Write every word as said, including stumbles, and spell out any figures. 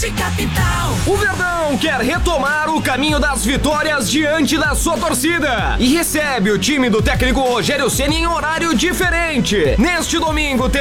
Oeste Capital. O Verdão quer retomar o caminho das vitórias diante da sua torcida e recebe o time do técnico Rogério Ceni em horário diferente. Neste domingo tem